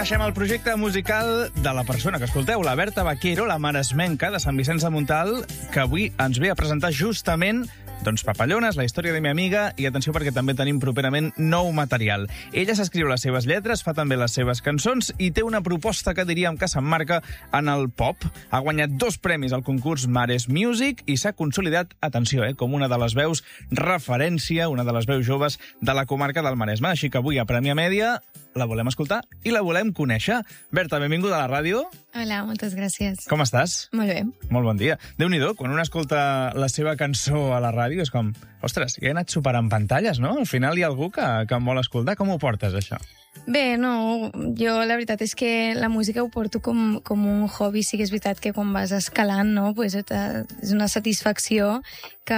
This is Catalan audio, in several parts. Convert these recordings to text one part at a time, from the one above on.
Deixem el projecte musical de la persona que escolteu, la Berta Vaquero, la maresmenca de Sant Vicenç de Montalt, que avui ens ve a presentar justament Papallones, la història de mi amiga, i atenció perquè també tenim properament nou material. Ella s'escriu les seves lletres, fa també les seves cançons i té una proposta que diríem que s'emmarca en el pop. Ha guanyat 2 premis al concurs Mares Music i s'ha consolidat, atenció, com una de les veus referència, una de les veus joves de la comarca del Maresme. Així que avui a Premià Mèdia la volem escoltar i la volem conèixer. Berta, benvinguda a la ràdio. Hola, moltes gràcies. Com estàs? Molt bé. Molt bon dia. Déu-n'hi-do, quan un escolta la seva cançó a la ràdio és com, ostres, ja he anat superant pantalles, no? Al final hi ha algú que em vol escoltar. Com ho portes, això? Bé, no, jo la veritat és que la música ho porto com un hobby. Sí que és veritat que quan vas escalant, no, pues és una satisfacció que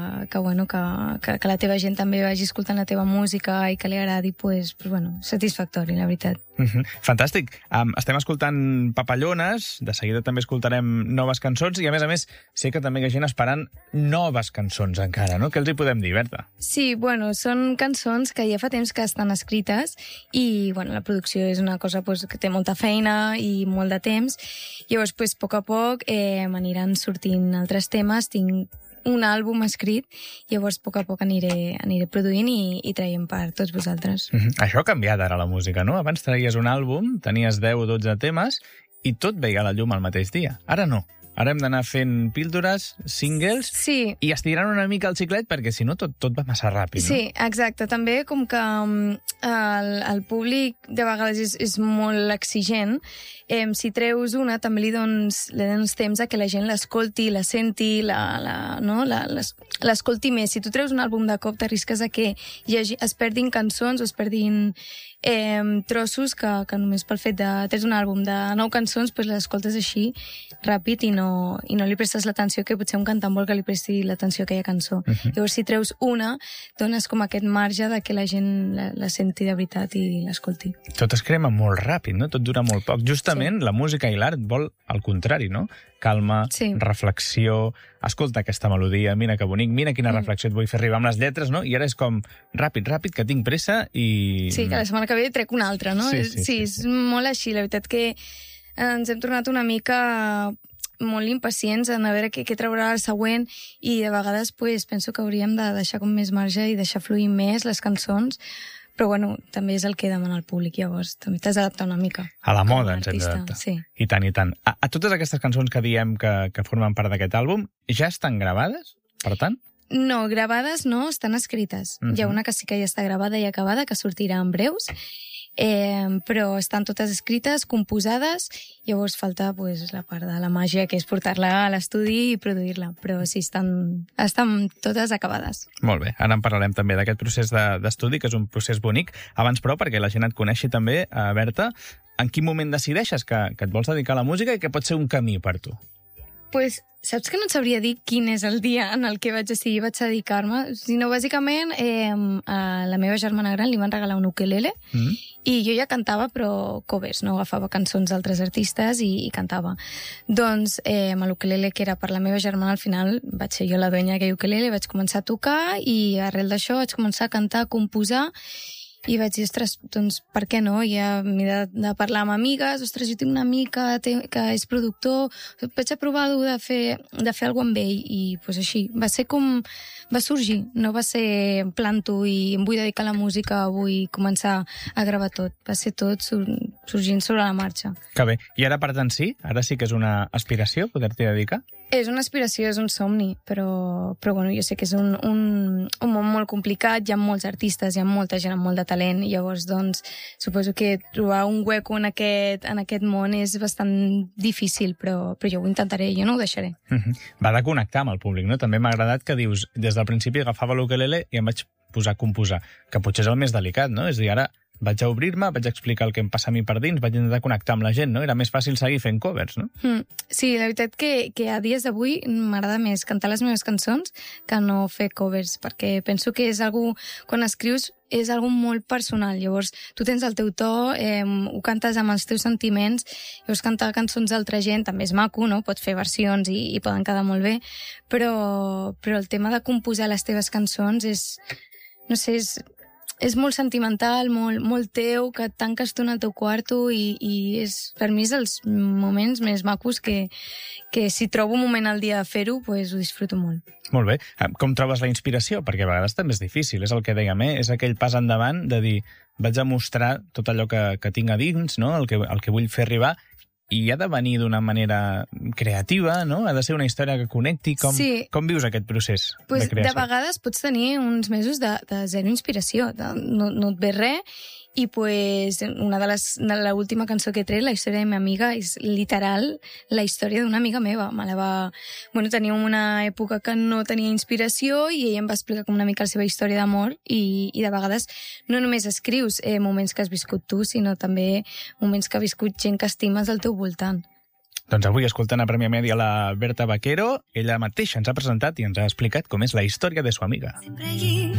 la teva gent també vagi escoltant la teva música i que li agradi, pues, satisfactori, la veritat. Fantàstic. Estem escoltant Papallones, de seguida també escoltarem noves cançons i, a més, sé que també hi ha gent esperant noves cançons encara, no? Què els hi podem dir, Berta? Sí, són cançons que ja fa temps que estan escrites i, la producció és una cosa que té molta feina i molt de temps. Llavors, a poc a poc m'aniran sortint altres temes. Tinc un àlbum escrit, llavors a poc aniré produint i traient per tots vosaltres. Això ha canviat ara la música, no? Abans traies un àlbum, tenies 10 o 12 temes i tot veia la llum al mateix dia. Ara no. Ara hem d'anar fent píldores, singles, sí, i estirant una mica el xiclet perquè si no tot va massa ràpid, no? Sí, exacte. També com que el públic de vegades és molt exigent, si treus una també li dones temps a que la gent l'escolti, la senti, l'escolti més. Si tu treus un àlbum de cop t'arrisques a que es perdin cançons o es perdin trossos que només pel fet de treure un àlbum de 9 cançons l'escoltes així ràpid i no li prestes l'atenció que potser un cantant vol que li presti l'atenció a aquella cançó. Llavors, si treus una, dones com aquest marge de que la gent la senti de veritat i l'escolti. Tot es crema molt ràpid, no? Tot dura molt poc. Justament la música i l'art vol el contrari, no? Calma, reflexió, escolta aquesta melodia, mira que bonic, mira quina reflexió et vull fer arribar amb les lletres, no? I ara és com ràpid, que tinc pressa i... Sí, que la setmana que ve trec una altra, no? Sí, és molt així. La veritat que ens hem tornat una mica molt impacients en a veure què traurà el següent i de vegades penso que hauríem de deixar com més marge i deixar fluir més les cançons, però també és el que demana el públic, llavors també t'has d'adaptar una mica. A la moda ens hem d'adaptar. Sí. I tant, i tant. A totes aquestes cançons que diem que formen part d'aquest àlbum, ja estan gravades, per tant? No, gravades no, estan escrites. Hi ha una que sí que ja està gravada i acabada, que sortirà en breus, però estan totes escrites, composades, llavors falta la part de la màgia, que és portar-la a l'estudi i produir-la, però sí, estan totes acabades. Molt bé, ara en parlarem també d'aquest procés d'estudi, que és un procés bonic. Abans, però, perquè la gent et coneixi també, Berta, en quin moment decideixes que et vols dedicar a la música i que pot ser un camí per tu? Saps que no et sabria dir quin és el dia en el que vaig decidir dedicar-me, sinó bàsicament a la meva germana gran li van regalar un ukelele i jo ja cantava però covers, no agafava cançons d'altres artistes i cantava. Doncs amb l'ukelele que era per la meva germana al final vaig ser jo la dueña d'aquell ukelele, vaig començar a tocar i arrel d'això vaig començar a cantar, a composar i vaig dir, ostres, doncs per què no? Ja m'he de parlar amb amigues, ostres, jo tinc una amiga que és productor, vaig a provar-ho de fer alguna cosa amb ell i així, va ser com va sorgir, no va ser en planto i em vull dedicar a la música, vull començar a gravar tot, va ser tot sorgint sobre la marxa. Que bé, i ara per tant sí? Ara sí que és una aspiració poder-t'hi dedicar? És una aspiració, és un somni, però jo sé que és un món molt complicat, hi ha molts artistes, hi ha molta gent amb molt de talent, llavors doncs suposo que trobar un hueco en aquest món és bastant difícil, però jo ho intentaré, jo no ho deixaré. Va de connectar amb el públic, no? També m'ha agradat que dius, des del principi agafava l'ukelele i em vaig posar a composar, que potser és el més delicat, no? És a dir, ara vaig a obrir-me, vaig a explicar el que em passa a mi per dins, vaig intentar connectar amb la gent, no? Era més fàcil seguir fent covers, no? Sí, la veritat que a dies d'avui m'agrada més cantar les meves cançons que no fer covers, perquè penso que és algo, quan escrius, és algo molt personal. Llavors, tu tens el teu to, ho cantes amb els teus sentiments, llavors cantar cançons d'altra gent també és maco, no? Pots fer versions i poden quedar molt bé, però el tema de composar les teves cançons és, no sé, és molt sentimental, molt teu, que et tanques tu en el teu quarto i és, per mi és els moments més macos que si trobo un moment al dia de fer-ho, pues, ho disfruto molt. Molt bé. Com trobes la inspiració? Perquè a vegades també és difícil, és el que dèiem, és aquell pas endavant de dir vaig a mostrar tot allò que tinc a dins, no? el que vull fer arribar, i ha de venir d'una manera creativa, no? Ha de ser una història que connecti. Com vius aquest procés de creació? De vegades pots tenir uns mesos de zero inspiració, no et ve res, i pues, l'última cançó que he tret, La història de mi amiga, és literal la història d'una amiga meva. Tenia una època que no tenia inspiració i ella em va explicar com una mica la seva història d'amor i de vegades no només escrius moments que has viscut tu, sinó també moments que ha viscut gent que estimes al teu voltant. Doncs avui, escoltant a Premià Mèdia la Berta Vaquero, ella mateixa ens ha presentat i ens ha explicat com és la història de su amiga.